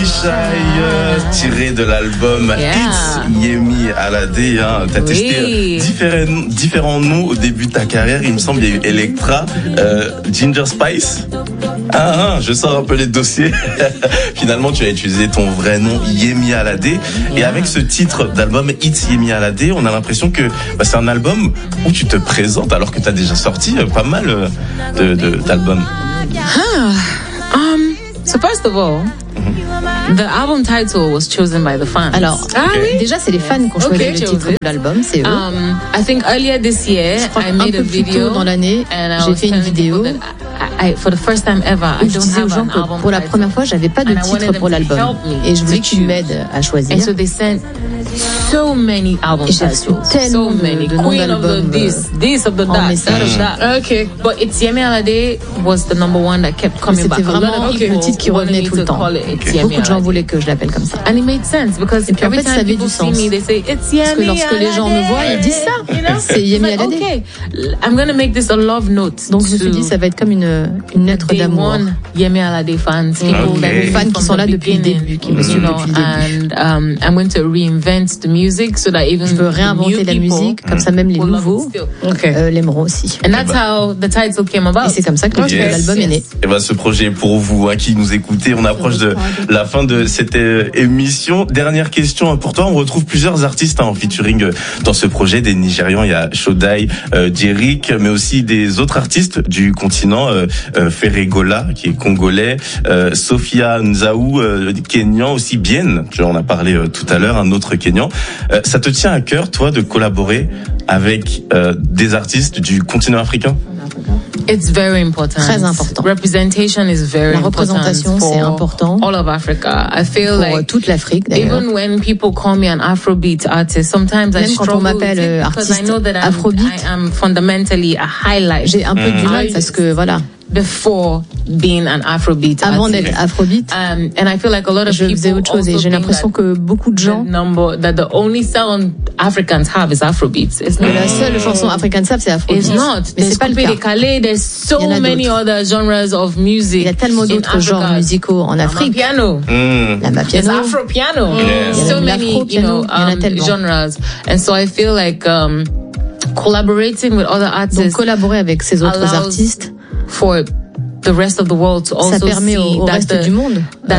tiré de l'album It's Yemi Alade. Hein. T'as testé différents noms au début de ta carrière. Il me semble qu'il y a eu Electra, Ginger Spice. Je sors un peu les dossiers. Finalement, tu as utilisé ton vrai nom, Yemi Alade. Et avec ce titre d'album It's Yemi Alade, on a l'impression que c'est un album où tu te présentes alors que tu as déjà sorti pas mal d'albums. So first of all, the album title was chosen by the fans. Alors, déjà, c'est les fans qui ont choisi le titre de l'album, c'est eux. I think earlier this year, I made a video. Dans l'année, j'ai fait une vidéo. For the first time ever, où je disais aux gens que pour la première fois, j'avais pas de titre pour l'album. Et je voulais qu'ils m'aident à choisir. And so they sent so many album titles, so many de Queen of the this of the that. Okay, but It's Yemi Alade was the number one that kept coming back. C'était vraiment le titre qui revenait tout le temps. Beaucoup de gens voulaient que je l'appelle comme ça. And it made sense because every time people see me, they say It's Yemi Alade. Parce que lorsque les gens me voient, ils disent ça. C'est Yemi Alade. Okay, I'm gonna make this a love note. Donc je me suis dit, ça va être comme une lettre d'amour. Yemi Alade fans, les fans qui sont là depuis le début, qui me suivent depuis le début. And I'm going to reinvent the music so that even je veux réinventer la musique, comme ça même les nouveaux l'aimeront aussi. And that's how the title came about. Et c'est comme ça que l'album est né. Et ce projet pour vous qui nous écoutez, on approche de la fin de cette émission. Dernière question pour toi, on retrouve plusieurs artistes en featuring dans ce projet, des Nigérians, il y a Shodai, Jerick, mais aussi des autres artistes du continent, Ferregola qui est congolais, Sophia Nzaou, Kenyan, aussi Bien, on en a parlé tout à l'heure, un autre Kenyan. Ça te tient à cœur, toi, de collaborer avec des artistes du continent africain? It's very important. Très important. Representation is very important. La représentation, c'est important. All of Africa. I feel like toute l'Afrique, d'ailleurs. Even when people call me an Afrobeat artist, sometimes I struggle. Même quand on m'appelle artiste Afrobeat, I am fundamentally a highlight. J'ai un peu du mal parce que voilà. Before being an Afrobeat avant d'être Afrobeat, and I feel like a lot of je faisais autre chose et j'ai l'impression que beaucoup de gens that the only sound Africans have is Afrobeats. La seule chanson africaine c'est Afrobeat. It's not. Mais c'est pas le cas. There's so many other genres of music. Il y a tellement d'autres genres musicaux en Afrique. Piano. La mapiano. There's Afro piano. So many, genres. And so I feel like collaborating with other artists. Donc collaborer avec ces autres artistes. For the rest of the world to also ça permet au reste du monde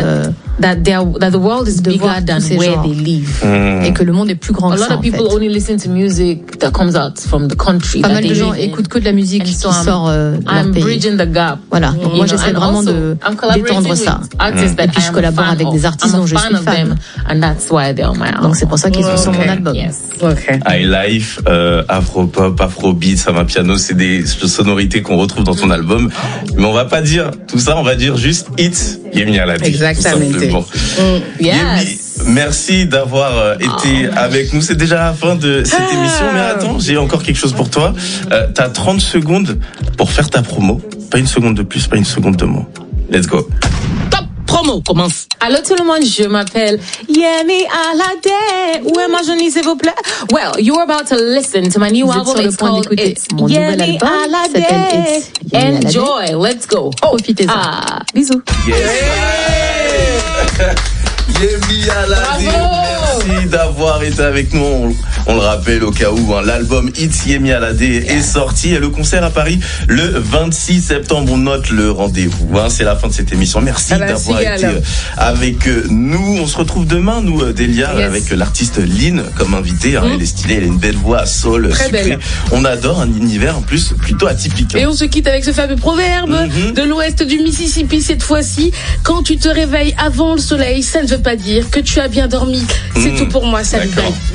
that the world is bigger than where they live. Et que le monde est plus grand que ça. A lot of people only listen to music that comes out from the country. Pas mal de gens écoutent que de la musique qui sort de leur pays. Bridging the gap. Voilà. Donc moi j'essaie vraiment d'étendre ça. Et puis je collabore avec des artistes dont je suis fan. And that's why they're on my album. Donc c'est pour ça qu'ils sont sur mon album. High Life, Afropop, Afrobeat, Amapiano, c'est des sonorités qu'on retrouve dans ton album. Mais on va pas dire tout ça, on va dire juste It's Yemi Alade. Exactement. Yemi, merci d'avoir été avec nous. C'est déjà la fin de cette émission. Mais attends, j'ai encore quelque chose pour toi. T'as 30 secondes pour faire ta promo. Pas une seconde de plus, pas une seconde de moins. Let's go. Promo commence. Allô tout le monde, je m'appelle Yemi Alade. Où est ma journée s'il vous plaît? Well, you're about to listen to my new album. It's called It's Yemi Alade. Enjoy, let's go. Profitez-en. Bisous. Yemi Alade, merci d'avoir été avec nous. On le rappelle au cas où l'album It's Yemi Alade est sorti et le concert à Paris le 26 septembre. On note le rendez-vous. C'est la fin de cette émission. Merci d'avoir été avec nous. On se retrouve demain, nous, Delia, avec l'artiste Lynn comme invitée. Elle est stylée, elle a une belle voix, soul, très sucrée. belle. On adore un univers en plus plutôt atypique. Et on se quitte avec ce fameux proverbe de l'ouest du Mississippi cette fois-ci. Quand tu te réveilles avant le soleil, ça ne veut pas dire que tu as bien dormi. C'est tout pour moi. Salut.